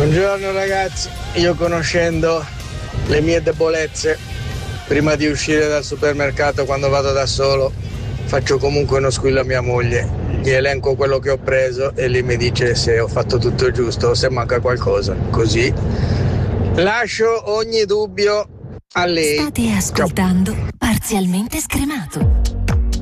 Buongiorno ragazzi, io conoscendo le mie debolezze, prima di uscire dal supermercato quando vado da solo, faccio comunque uno squillo a mia moglie, gli elenco quello che ho preso e lei mi dice se ho fatto tutto giusto o se manca qualcosa, così lascio ogni dubbio a lei. State ascoltando Parzialmente Scremato.